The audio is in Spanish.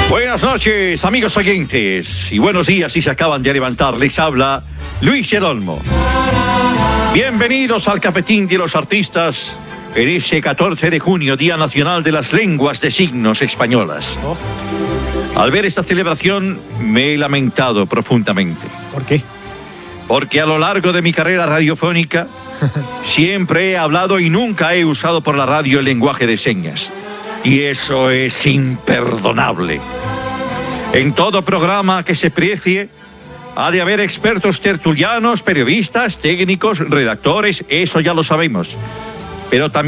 Buenas noches, amigos oyentes, y buenos días si se acaban de levantar. Les habla Luis Olmo. Bienvenidos al Cafetín de los Artistas en ese 14 de junio, Día Nacional de las Lenguas de Signos Españolas. Al ver esta celebración me he lamentado profundamente. ¿Por qué? Porque a lo largo de mi carrera radiofónica siempre he hablado y nunca he usado por la radio el lenguaje de señas. Y eso es imperdonable. En todo programa que se precie, ha de haber expertos tertulianos, periodistas, técnicos, redactores, eso ya lo sabemos. Pero también